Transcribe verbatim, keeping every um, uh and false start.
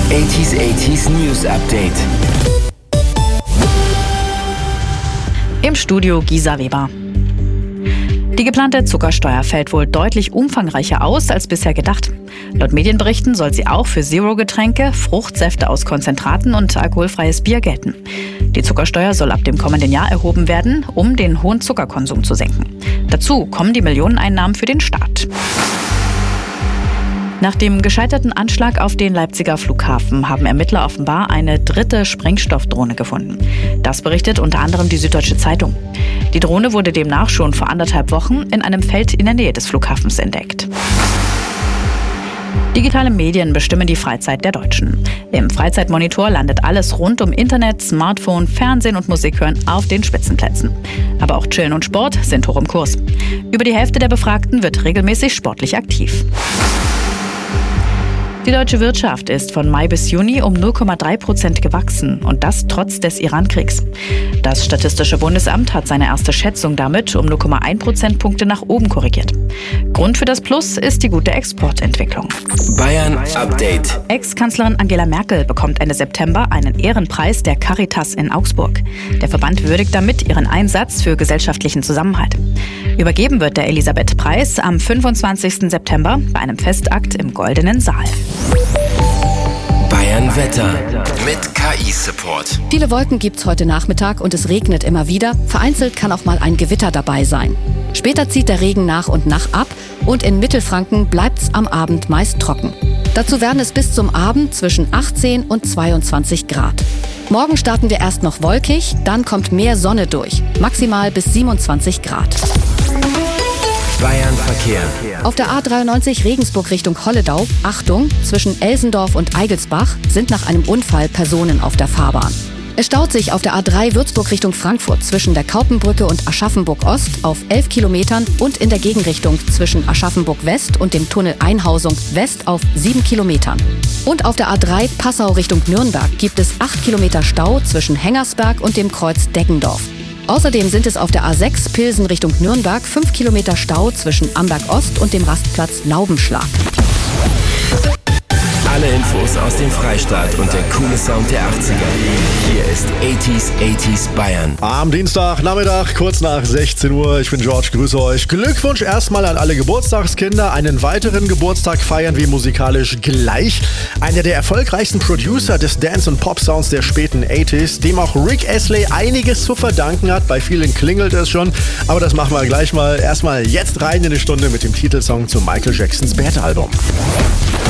achtziger achtziger News Update. Im Studio Gisa Weber. Die geplante Zuckersteuer fällt wohl deutlich umfangreicher aus als bisher gedacht. Laut Medienberichten soll sie auch für Zero-Getränke, Fruchtsäfte aus Konzentraten und alkoholfreies Bier gelten. Die Zuckersteuer soll ab dem kommenden Jahr erhoben werden, um den hohen Zuckerkonsum zu senken. Dazu kommen die Millioneneinnahmen für den Staat. Nach dem gescheiterten Anschlag auf den Leipziger Flughafen haben Ermittler offenbar eine dritte Sprengstoffdrohne gefunden. Das berichtet unter anderem die Süddeutsche Zeitung. Die Drohne wurde demnach schon vor anderthalb Wochen in einem Feld in der Nähe des Flughafens entdeckt. Digitale Medien bestimmen die Freizeit der Deutschen. Im Freizeitmonitor landet alles rund um Internet, Smartphone, Fernsehen und Musik hören auf den Spitzenplätzen. Aber auch Chillen und Sport sind hoch im Kurs. Über die Hälfte der Befragten wird regelmäßig sportlich aktiv. Die deutsche Wirtschaft ist von Mai bis Juni um null Komma drei Prozent gewachsen und das trotz des Iran-Kriegs. Das Statistische Bundesamt hat seine erste Schätzung damit um null Komma eins Prozentpunkte nach oben korrigiert. Grund für das Plus ist die gute Exportentwicklung. Bayern Update. Ex-Kanzlerin Angela Merkel bekommt Ende September einen Ehrenpreis der Caritas in Augsburg. Der Verband würdigt damit ihren Einsatz für gesellschaftlichen Zusammenhalt. Übergeben wird der Elisabeth-Preis am fünfundzwanzigsten September bei einem Festakt im Goldenen Saal. Bayern Wetter mit K I-Support. Viele Wolken gibt's heute Nachmittag und es regnet immer wieder. Vereinzelt kann auch mal ein Gewitter dabei sein. Später zieht der Regen nach und nach ab und in Mittelfranken bleibt's am Abend meist trocken. Dazu werden es bis zum Abend zwischen achtzehn und zweiundzwanzig Grad. Morgen starten wir erst noch wolkig, dann kommt mehr Sonne durch. Maximal bis siebenundzwanzig Grad. Bayern Verkehr. Auf der A dreiundneunzig Regensburg Richtung Holledau, Achtung, zwischen Elsendorf und Eigelsbach sind nach einem Unfall Personen auf der Fahrbahn. Es staut sich auf der A drei Würzburg Richtung Frankfurt zwischen der Kaupenbrücke und Aschaffenburg-Ost auf elf Kilometern und in der Gegenrichtung zwischen Aschaffenburg-West und dem Tunnel Einhausung West auf sieben Kilometern. Und auf der A drei Passau Richtung Nürnberg gibt es acht Kilometer Stau zwischen Hengersberg und dem Kreuz Deggendorf. Außerdem sind es auf der A sechs Pilsen Richtung Nürnberg fünf Kilometer Stau zwischen Amberg-Ost und dem Rastplatz Laubenschlag. Alle Infos aus dem Freistaat und der coole Sound der achtziger. Hier ist achtziger achtziger Bayern. Am Dienstagnachmittag, kurz nach sechzehn Uhr. Ich bin George, grüße euch. Glückwunsch erstmal an alle Geburtstagskinder. Einen weiteren Geburtstag feiern wir musikalisch gleich. Einer der erfolgreichsten Producer des Dance- und Pop-Sounds der späten achtziger, dem auch Rick Astley einiges zu verdanken hat. Bei vielen klingelt es schon, aber das machen wir gleich mal. Erstmal jetzt rein in eine Stunde mit dem Titelsong zu Michael Jacksons Bad Album.